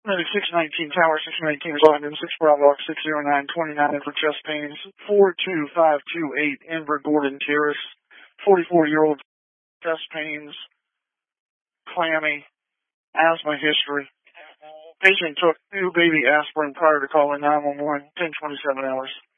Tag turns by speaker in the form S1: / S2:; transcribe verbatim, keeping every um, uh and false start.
S1: Medic six nineteen, Tower six nineteen, responding six Bravo six zero nine twenty-nine for chest pains, four two five two eight, Amber Gordon Terrace, forty-four-year-old chest pains, clammy, asthma history. Patient took two baby aspirin prior to calling nine one one, ten twenty-seven hours.